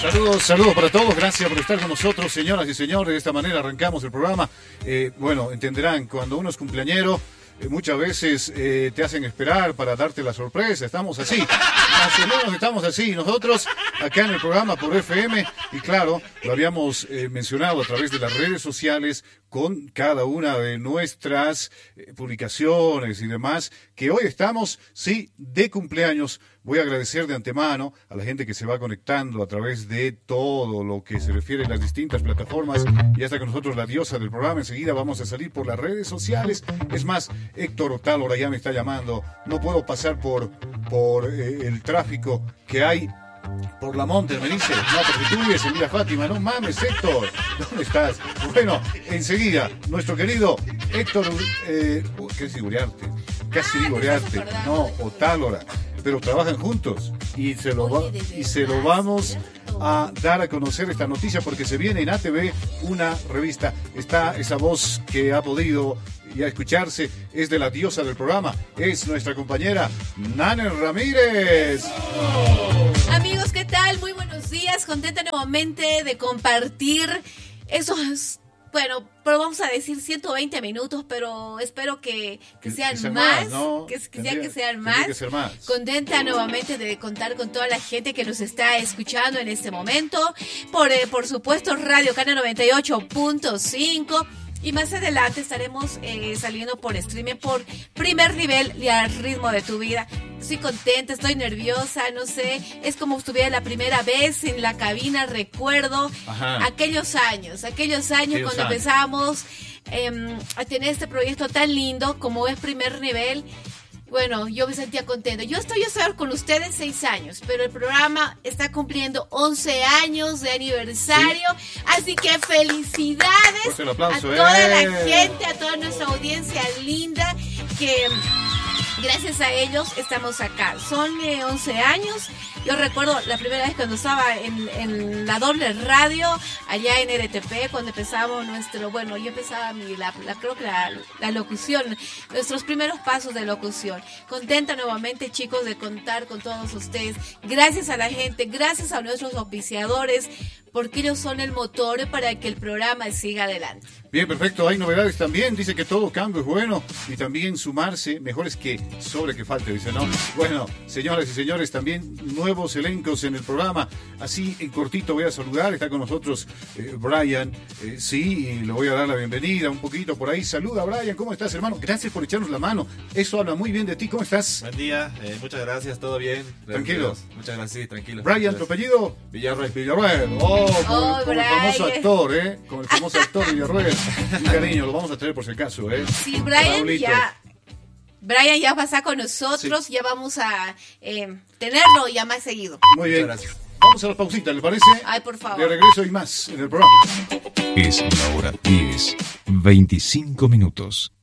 Saludos para todos, gracias por estar con nosotros, señoras y señores. De esta manera arrancamos el programa. Bueno, entenderán, cuando uno es cumpleañero, muchas veces te hacen esperar para darte la sorpresa. Estamos así, más o menos estamos así. Nosotros acá en el programa por FM, y claro, lo habíamos mencionado a través de las redes sociales con cada una de nuestras publicaciones y demás, que hoy estamos, sí, de cumpleaños. Voy a agradecer de antemano a la gente que se va conectando a través de todo lo que se refiere a las distintas plataformas. Ya está con nosotros la diosa del programa. Enseguida vamos a salir por las redes sociales. Es más, Héctor Otálora ya me está llamando. No puedo pasar por el tráfico que hay por la monte, me dice. No, porque tú vives en Villa Fátima. No mames, Héctor, ¿dónde estás? Bueno, enseguida, nuestro querido Héctor, ¿qué es Uriarte? Casi digo Uriarte. No, Otálora. Pero trabajan juntos y se lo vamos a dar a conocer esta noticia, porque se viene en ATV una revista. Está esa voz que ha podido ya escucharse, es de la diosa del programa, es nuestra compañera Nane Ramírez. Amigos, ¿qué tal? Muy buenos días, contenta nuevamente de compartir esos... Bueno, pero vamos a decir 120 minutos, pero espero que sean más, ¿no? que sean más. Contenta nuevamente de contar con toda la gente que nos está escuchando en este momento. Por supuesto, Radio Cana 98.5. Y más adelante estaremos saliendo por streaming por Primer Nivel y Al Ritmo de Tu Vida. Estoy contenta, estoy nerviosa, no sé, es como si estuviera la primera vez en la cabina. Recuerdo aquellos años cuando empezamos a tener este proyecto tan lindo como es Primer Nivel. Bueno, yo me sentía contenta. Yo estoy con ustedes 6 años, pero el programa está cumpliendo 11 años de aniversario. Sí. Así que felicidades a toda la gente, a toda nuestra audiencia linda, que gracias a ellos estamos acá. Son 11 años. Yo recuerdo la primera vez cuando estaba en la doble radio, allá en RTP, cuando empezamos yo empezaba creo que la locución, nuestros primeros pasos de locución. Contenta nuevamente, chicos, de contar con todos ustedes. Gracias a la gente, gracias a nuestros auspiciadores, porque ellos son el motor para que el programa siga adelante. Bien, perfecto. Hay novedades también. Dice que todo cambio es bueno y también sumarse. Mejor es que sobre que falte, dice, ¿no? Bueno, señoras y señores, también nuevos elencos en el programa. Así, en cortito voy a saludar. Está con nosotros Brian. Sí, y le voy a dar la bienvenida un poquito por ahí. Saluda, Brian. ¿Cómo estás, hermano? Gracias por echarnos la mano. Eso habla muy bien de ti. ¿Cómo estás? Buen día. Muchas gracias. ¿Todo bien? Tranquilo. Muchas gracias. Sí, tranquilo. Brian, ¿tu apellido? Villarroel. Como el famoso actor, Como el famoso actor Villarroel. Mi cariño, lo vamos a traer por si acaso, Sí, Brian ya pasa con nosotros, sí. Ya vamos a tenerlo ya más seguido. Muy bien. Muchas gracias. Vamos a la pausita, ¿le parece? Ay, por favor. De regreso y más en el programa. Es la hora 10, 25 minutos.